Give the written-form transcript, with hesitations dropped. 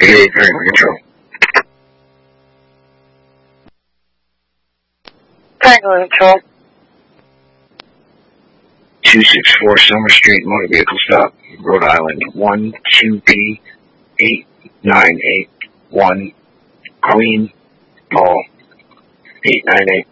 88 Green Control. Tango Control. 264 Summer Street, motor vehicle stop, Rhode Island, 12B8981, Queen, Paul, 898.